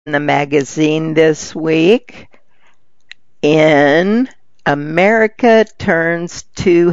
the magazine this week in America Turns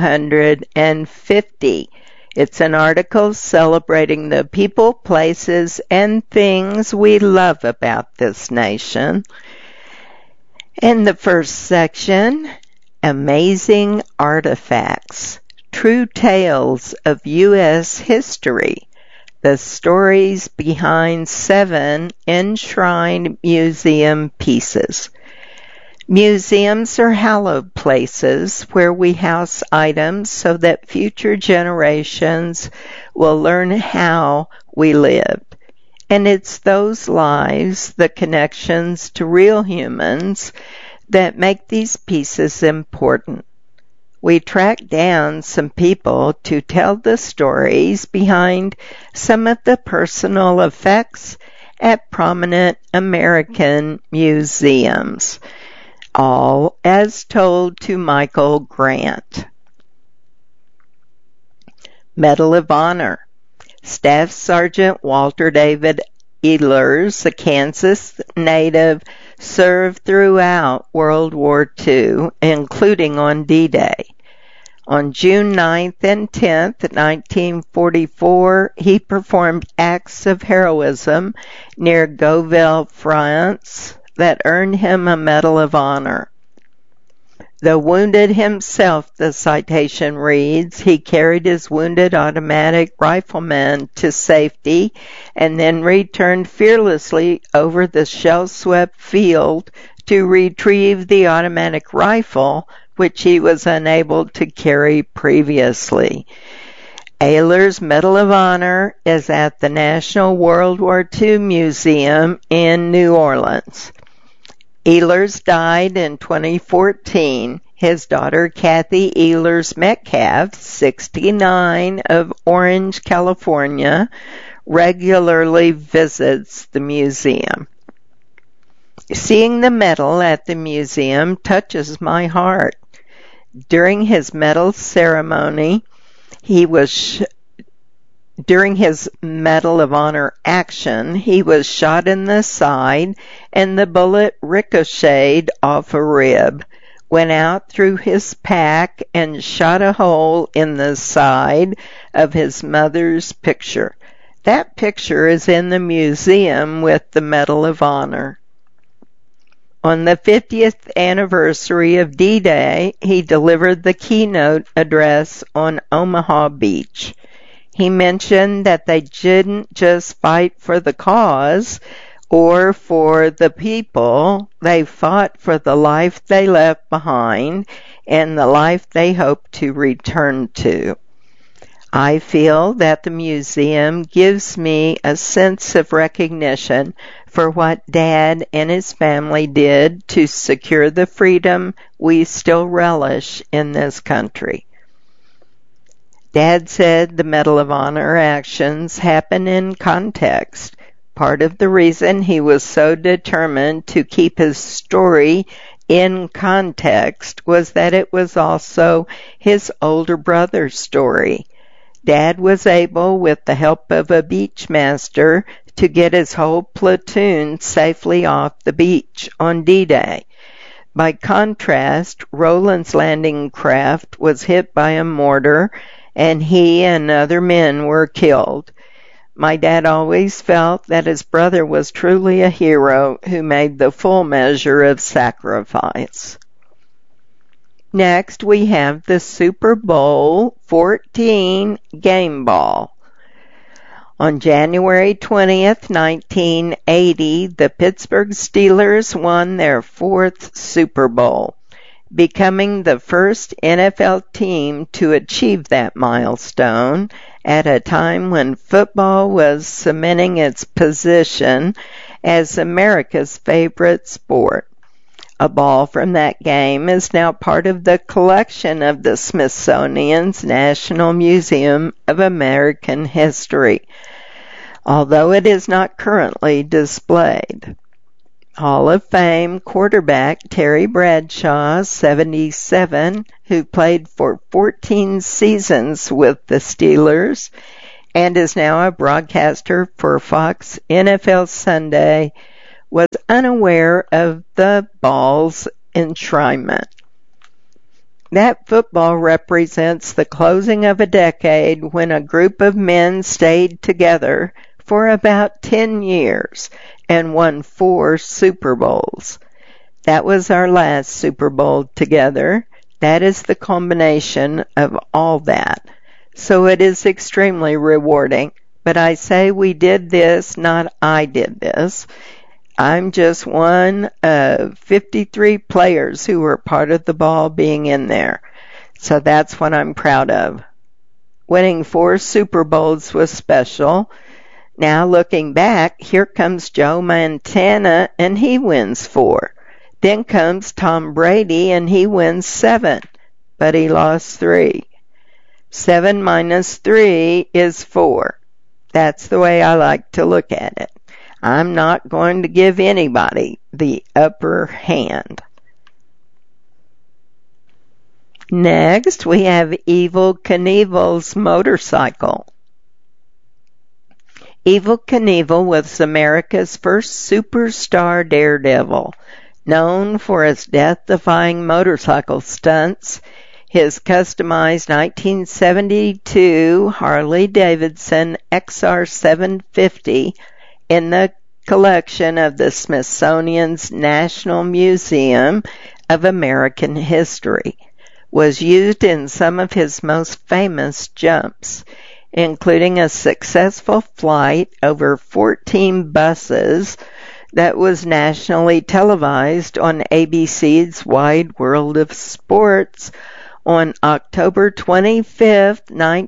250. It's an article celebrating the people, places, and things we love about this nation. In the first section, Amazing Artifacts, True Tales of U.S. History. The stories behind 7 enshrined museum pieces. Museums are hallowed places where we house items so that future generations will learn how we lived. And it's those lives, the connections to real humans, that make these pieces important. We tracked down some people to tell the stories behind some of the personal effects at prominent American museums, all as told to Michael Grant. Medal of Honor. Staff Sergeant Walter David Ehlers, a Kansas native, served throughout World War II, including on D-Day. On June 9th and 10th, 1944, he performed acts of heroism near Gauville, France, that earned him a Medal of Honor. Though wounded himself, the citation reads, he carried his wounded automatic rifleman to safety and then returned fearlessly over the shell-swept field to retrieve the automatic rifle, which he was unable to carry previously. Ehlers' Medal of Honor is at the National World War II Museum in New Orleans. Ehlers died in 2014. His daughter, Kathy Ehlers Metcalf, 69, of Orange, California, regularly visits the museum. Seeing the medal at the museum touches my heart. During his medal ceremony, During his Medal of Honor action, he was shot in the side and the bullet ricocheted off a rib, went out through his pack and shot a hole in the side of his mother's picture. That picture is in the museum with the Medal of Honor. On the 50th anniversary of D-Day, he delivered the keynote address on Omaha Beach. He mentioned that they didn't just fight for the cause or for the people, they fought for the life they left behind and the life they hope to return to. I feel that the museum gives me a sense of recognition for what Dad and his family did to secure the freedom we still relish in this country. Dad said the Medal of Honor actions happen in context. Part of the reason he was so determined to keep his story in context was that it was also his older brother's story. Dad was able, with the help of a beach master, to get his whole platoon safely off the beach on D-Day. By contrast, Rowland's landing craft was hit by a mortar and he and other men were killed. My dad always felt that his brother was truly a hero who made the full measure of sacrifice. Next, we have the Super Bowl 14 game ball. On January 20th, 1980, the Pittsburgh Steelers won their 4th Super Bowl, becoming the first NFL team to achieve that milestone at a time when football was cementing its position as America's favorite sport. A ball from that game is now part of the collection of the Smithsonian's National Museum of American History, although it is not currently displayed. Hall of Fame quarterback Terry Bradshaw, 77, who played for 14 seasons with the Steelers and is now a broadcaster for Fox NFL Sunday, was unaware of the ball's enshrinement. That football represents the closing of a decade when a group of men stayed together for about 10 years and won 4 Super Bowls. That was our last Super Bowl together. That is the combination of all that. So it is extremely rewarding. But I say we did this, not I did this. I'm just one of 53 players who were part of the ball being in there. So that's what I'm proud of. Winning 4 Super Bowls was special. Now looking back, here comes Joe Montana and he wins 4. Then comes Tom Brady and he wins 7, but he lost 3. 7 minus 3 is 4. That's the way I like to look at it. I'm not going to give anybody the upper hand. Next, we have Evel Knievel's motorcycle. Evel Knievel was America's first superstar daredevil, known for his death-defying motorcycle stunts. His customized 1972 Harley-Davidson XR750 in the collection of the Smithsonian's National Museum of American History was used in some of his most famous jumps, including a successful flight over 14 buses that was nationally televised on ABC's Wide World of Sports on October 25,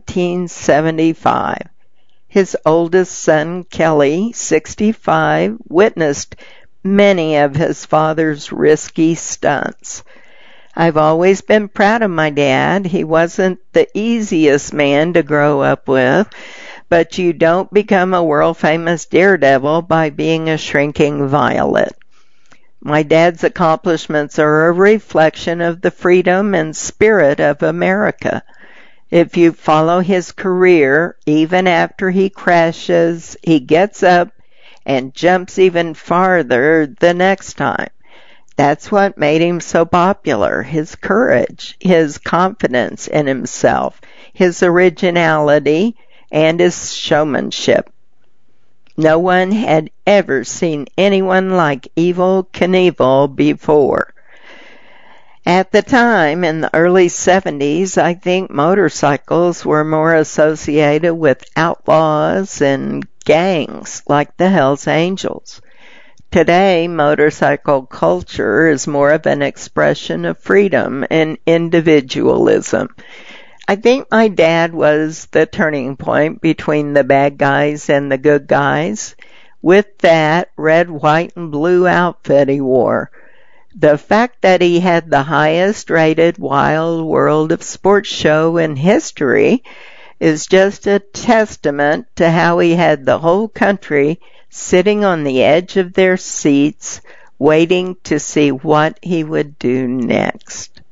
1975. His oldest son, Kelly, 65, witnessed many of his father's risky stunts. I've always been proud of my dad. He wasn't the easiest man to grow up with, but you don't become a world-famous daredevil by being a shrinking violet. My dad's accomplishments are a reflection of the freedom and spirit of America. If you follow his career, even after he crashes, he gets up and jumps even farther the next time. That's what made him so popular, his courage, his confidence in himself, his originality, and his showmanship. No one had ever seen anyone like Evel Knievel before. At the time, in the early 70s, I think motorcycles were more associated with outlaws and gangs like the Hells Angels. Today, motorcycle culture is more of an expression of freedom and individualism. I think my dad was the turning point between the bad guys and the good guys. With that red, white, and blue outfit he wore. The fact that he had the highest rated Wild World of Sports show in history is just a testament to how he had the whole country sitting on the edge of their seats waiting to see what he would do next.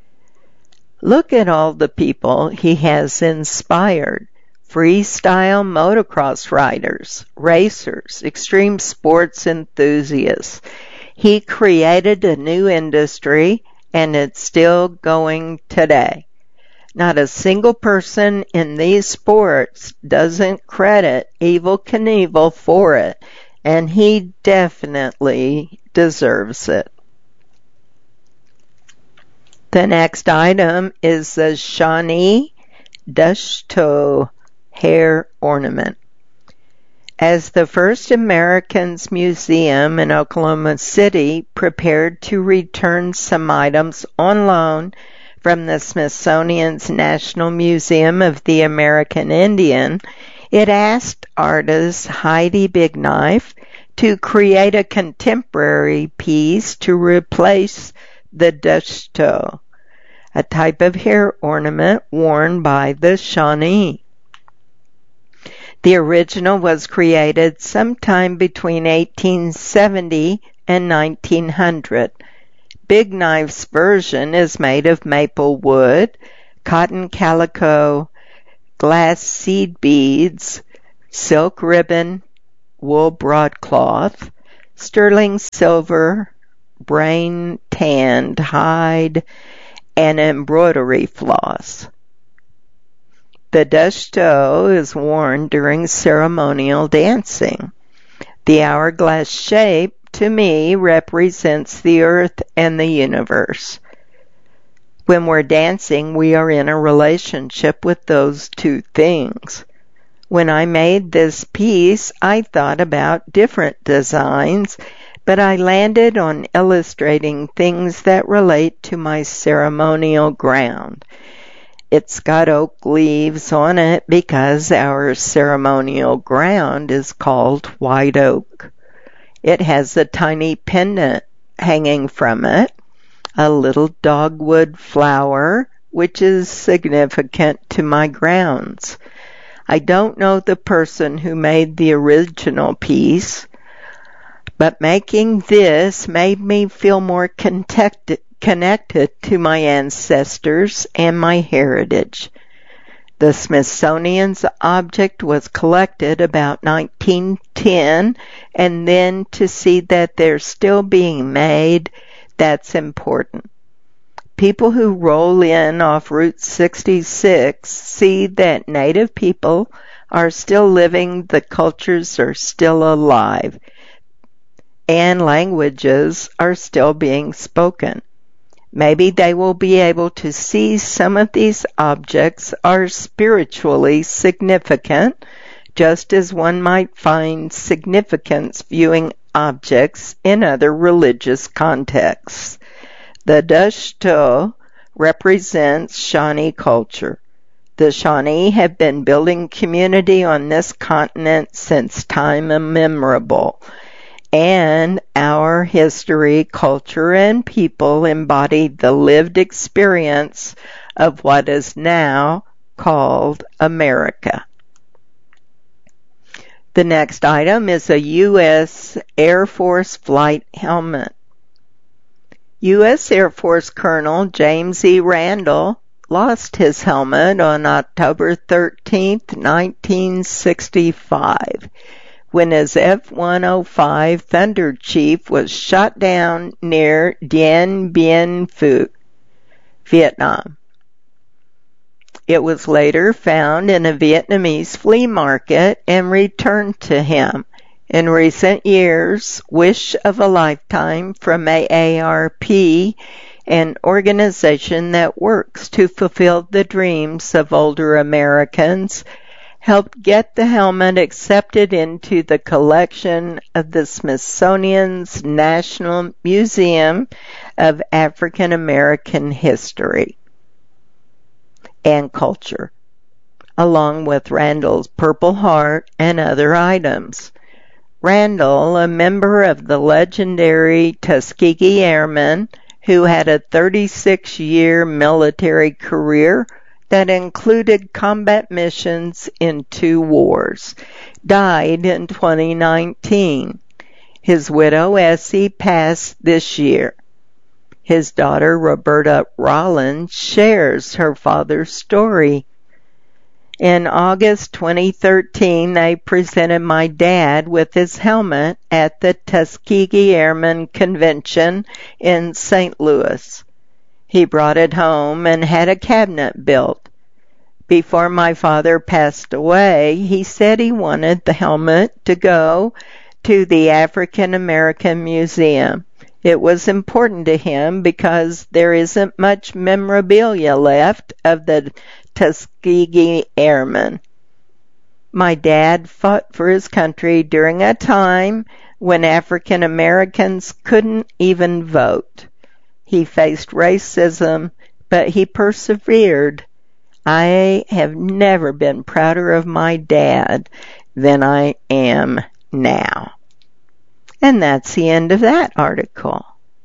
Look at all the people he has inspired. Freestyle motocross riders, racers, extreme sports enthusiasts. He created a new industry, and it's still going today. Not a single person in these sports doesn't credit Evel Knievel for it, and he definitely deserves it. The next item is the Shawnee Dushto hair ornament. As the first Americans Museum in Oklahoma City prepared to return some items on loan from the Smithsonian's National Museum of the American Indian, it asked artist Heidi Bigknife to create a contemporary piece to replace the Dushto, a type of hair ornament worn by the Shawnee. The original was created sometime between 1870 and 1900. Bigknife's version is made of maple wood, cotton calico, glass seed beads, silk ribbon, wool broadcloth, sterling silver, brain-tanned hide, and embroidery floss. The dashto is worn during ceremonial dancing. The hourglass shape, to me, represents the earth and the universe. When we're dancing, we are in a relationship with those two things. When I made this piece, I thought about different designs, but I landed on illustrating things that relate to my ceremonial ground. It's got oak leaves on it because our ceremonial ground is called white oak. It has a tiny pendant hanging from it, a little dogwood flower, which is significant to my grounds. I don't know the person who made the original piece, but making this made me feel more connected to my ancestors and my heritage. The Smithsonian's object was collected about 1910, and then to see that they're still being made, that's important. People who roll in off Route 66 see that Native people are still living, the cultures are still alive, and languages are still being spoken. Maybe they will be able to see some of these objects are spiritually significant, just as one might find significance viewing objects in other religious contexts. The dashto represents Shawnee culture. The Shawnee have been building community on this continent since time immemorial, and our history, culture, and people embody the lived experience of what is now called America. The next item is a U.S. Air Force flight helmet. U.S. Air Force Colonel James E. Randall lost his helmet on October 13, 1965. When his F-105 Thunder Chief was shot down near Dien Bien Phu, Vietnam. It was later found in a Vietnamese flea market and returned to him. In recent years, Wish of a Lifetime from AARP, an organization that works to fulfill the dreams of older Americans, helped get the helmet accepted into the collection of the Smithsonian's National Museum of African American History and Culture, along with Randall's Purple Heart and other items. Randall, a member of the legendary Tuskegee Airmen, who had a 36-year military career that included combat missions in 2 wars, died in 2019. His widow, Essie, passed this year. His daughter, Roberta Rollins, shares her father's story. In August 2013, they presented my dad with his helmet at the Tuskegee Airmen Convention in St. Louis. He brought it home and had a cabinet built. Before my father passed away, he said he wanted the helmet to go to the African American Museum. It was important to him because there isn't much memorabilia left of the Tuskegee Airmen. My dad fought for his country during a time when African Americans couldn't even vote. He faced racism, but he persevered. I have never been prouder of my dad than I am now. And that's the end of that article.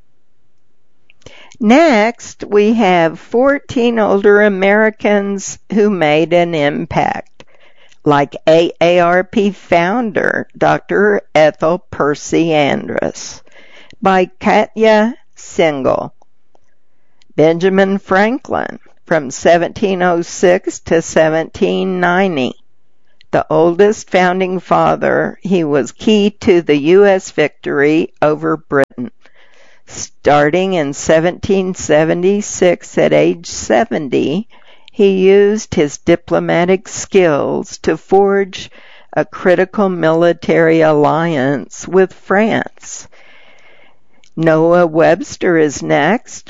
Next, we have 14 older Americans who made an impact, like AARP founder Dr. Ethel Percy Andrus, by Katya Singal. Benjamin Franklin, from 1706 to 1790, The oldest founding father, he was key to the U.S. victory over Britain. Starting in 1776 at age 70, he used his diplomatic skills to forge a critical military alliance with France. Noah Webster is next,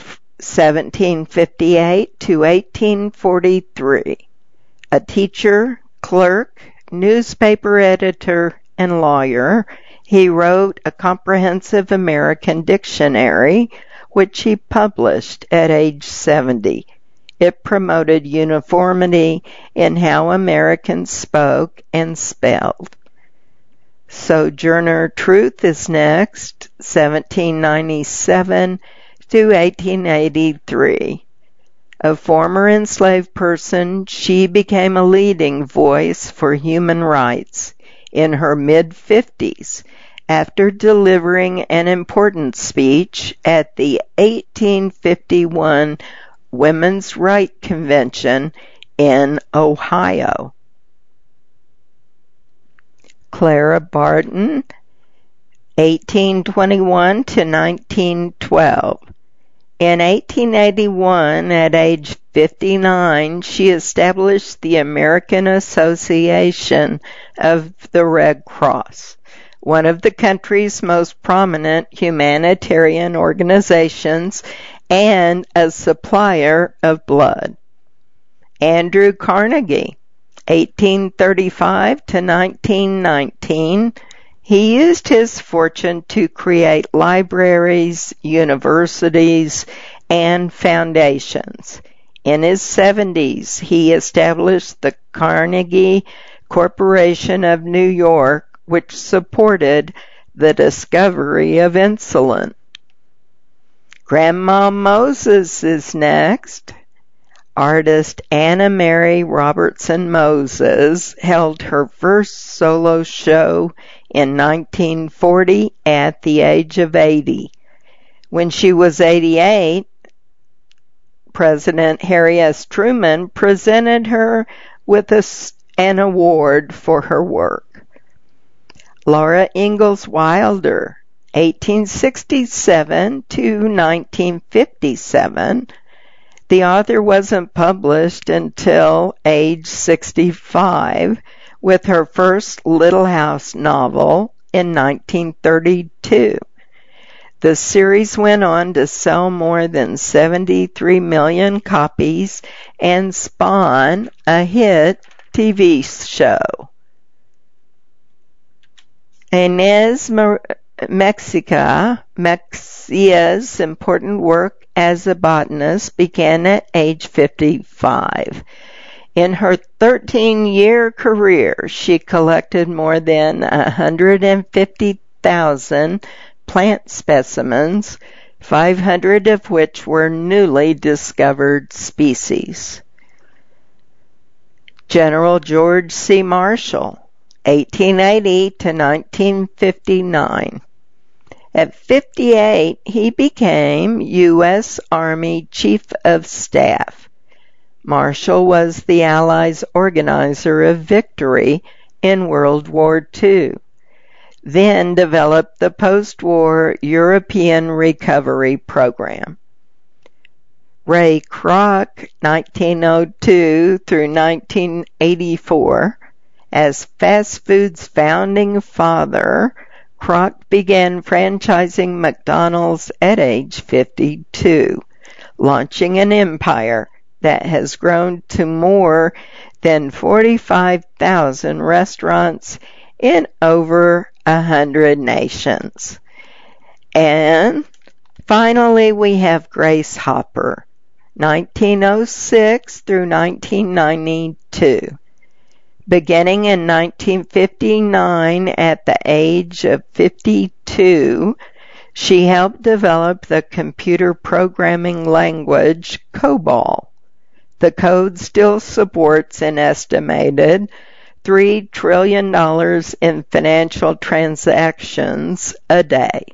1758 to 1843. A teacher, clerk, newspaper editor, and lawyer, he wrote a comprehensive American dictionary, which he published at age 70. It promoted uniformity in how Americans spoke and spelled. Sojourner Truth is next, 1797 to 1883. A former enslaved person, she became a leading voice for human rights in her mid-50s after delivering an important speech at the 1851 Women's Rights Convention in Ohio. Clara Barton, 1821 to 1912. In 1881, at age 59, she established the American Association of the Red Cross, one of the country's most prominent humanitarian organizations and a supplier of blood. Andrew Carnegie, 1835 to 1919, he used his fortune to create libraries, universities, and foundations. In his 70s, he established the Carnegie Corporation of New York, which supported the discovery of insulin. Grandma Moses is next. Artist Anna Mary Robertson Moses held her first solo show in 1940 at the age of 80. When she was 88, President Harry S. Truman presented her with an award for her work. Laura Ingalls Wilder, 1867 to 1957. The author wasn't published until age 65, with her first Little House novel in 1932. The series went on to sell more than 73 million copies and spawn a hit TV show. Inez Mexia's important work as a botanist began at age 55. In her 13-year career, she collected more than 150,000 plant specimens, 500 of which were newly discovered species. General George C. Marshall, 1880 to 1959. At 58, he became U.S. Army Chief of Staff. Marshall was the Allies' organizer of victory in World War II, then developed the post-war European Recovery Program. Ray Kroc, 1902 through 1984, as fast food's founding father, Kroc began franchising McDonald's at age 52, launching an empire that has grown to more than 45,000 restaurants in over 100 nations. And finally, we have Grace Hopper, 1906 through 1992. Beginning in 1959 at the age of 52, she helped develop the computer programming language COBOL. The code still supports an estimated $3 trillion in financial transactions a day.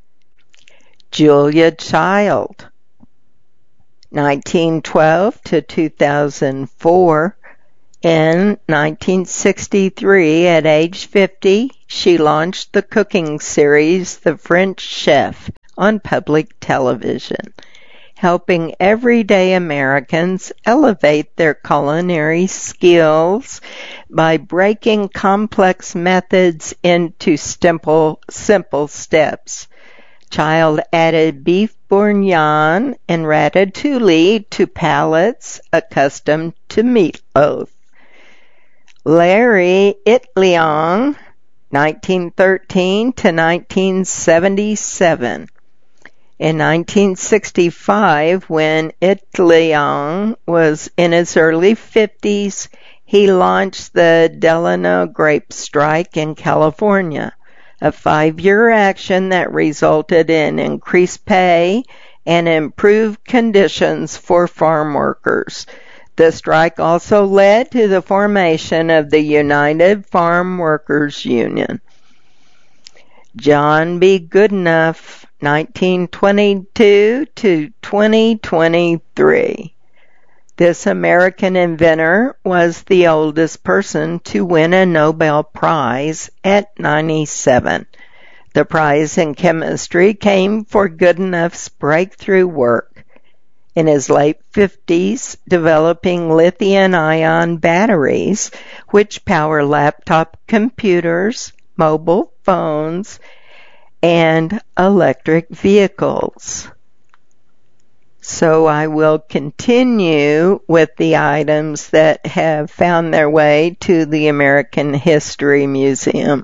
Julia Child, 1912 to 2004, In 1963, at age 50, she launched the cooking series The French Chef on public television, helping everyday Americans elevate their culinary skills by breaking complex methods into simple steps. Child added beef bourguignon and ratatouille to palates accustomed to meatloaf. Larry Itliong, 1913 to 1977. In 1965, when Itliong was in his early 50s, he launched the Delano grape strike in California, a 5-year action that resulted in increased pay and improved conditions for farm workers. The strike also led to the formation of the United Farm Workers Union. John B. Goodenough, 1922 to 2023. This American inventor was the oldest person to win a Nobel Prize at 97. The prize in chemistry came for Goodenough's breakthrough work in his late 50s developing lithium-ion batteries which power laptop computers, mobile phones, and electric vehicles. So I will continue with the items that have found their way to the American History Museum.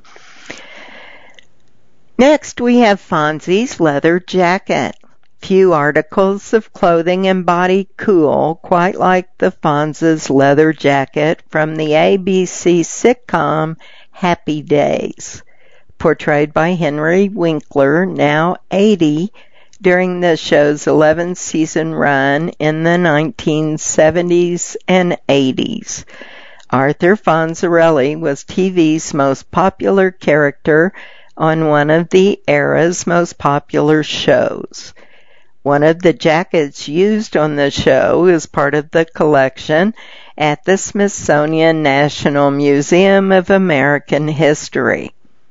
Next, we have Fonzie's leather jacket. Few articles of clothing embody cool quite like the Fonz's leather jacket from the ABC sitcom Happy Days, portrayed by Henry Winkler, now 80, during the show's 11-season run in the 1970s and 80s. Arthur Fonzarelli was TV's most popular character on one of the era's most popular shows. One of the jackets used on the show is part of the collection at the Smithsonian National Museum of American History.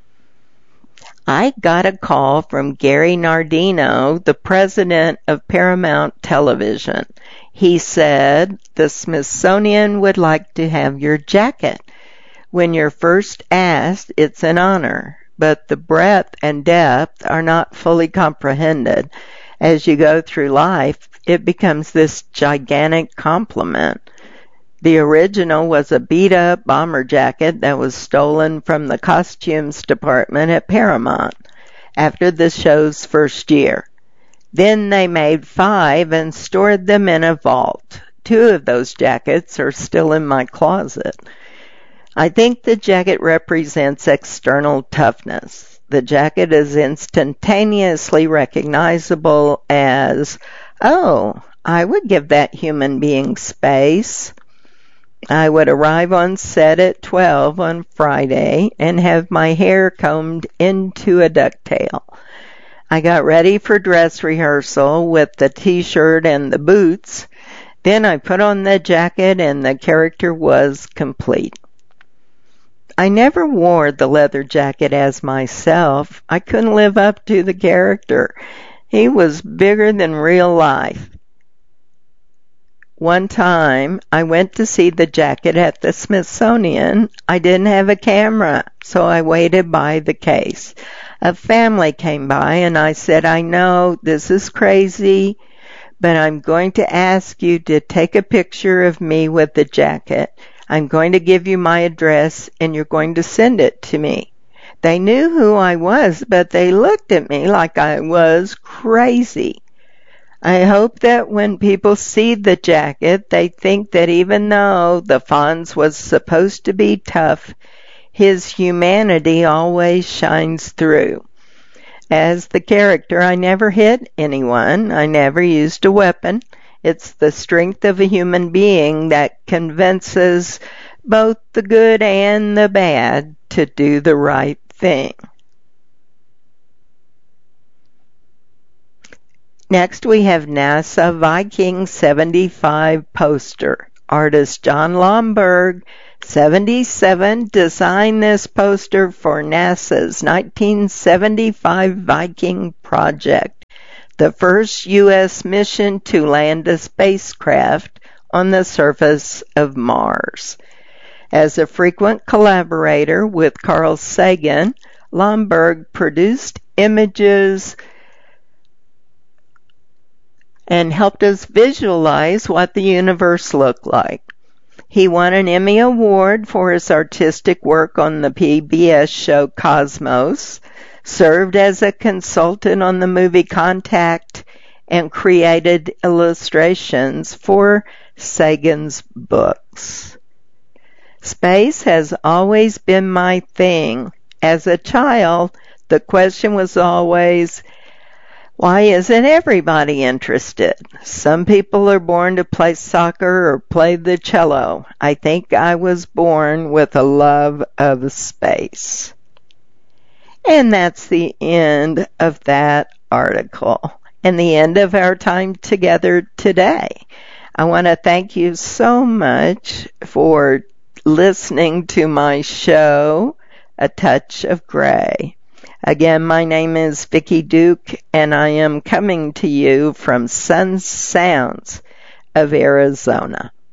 I got a call from Gary Nardino, the president of Paramount Television. He said, "The Smithsonian would like to have your jacket. When you're first asked, it's an honor, but the breadth and depth are not fully comprehended. As you go through life, it becomes this gigantic compliment." The original was a beat-up bomber jacket that was stolen from the costumes department at Paramount after the show's first year. Then they made 5 and stored them in a vault. 2 of those jackets are still in my closet. I think the jacket represents external toughness. The jacket is instantaneously recognizable as, "Oh, I would give that human being space." I would arrive on set at 12 on Friday and have my hair combed into a ducktail. I got ready for dress rehearsal with the t-shirt and the boots. Then I put on the jacket and the character was complete. I never wore the leather jacket as myself. I couldn't live up to the character. He was bigger than real life. One time, I went to see the jacket at the Smithsonian. I didn't have a camera, so I waited by the case. A family came by and I said, "I know this is crazy, but I'm going to ask you to take a picture of me with the jacket. I'm going to give you my address and you're going to send it to me." They knew who I was, but they looked at me like I was crazy. I hope that when people see the jacket, they think that even though the Fonz was supposed to be tough, his humanity always shines through. As the character, I never hit anyone. I never used a weapon. It's the strength of a human being that convinces both the good and the bad to do the right thing. Next, we have NASA Viking 75 poster. Artist John Lomberg, 77, designed this poster for NASA's 1975 Viking project, the first U.S. mission to land a spacecraft on the surface of Mars. As a frequent collaborator with Carl Sagan, Lomberg produced images and helped us visualize what the universe looked like. He won an Emmy Award for his artistic work on the PBS show Cosmos, served as a consultant on the movie Contact, and created illustrations for Sagan's books. Space has always been my thing. As a child, the question was always, why isn't everybody interested? Some people are born to play soccer or play the cello. I think I was born with a love of space. And that's the end of that article and the end of our time together today. I want to thank you so much for listening to my show, A Touch of Gray. Again, my name is Vicki Duke, and I am coming to you from Sun Sounds of Arizona.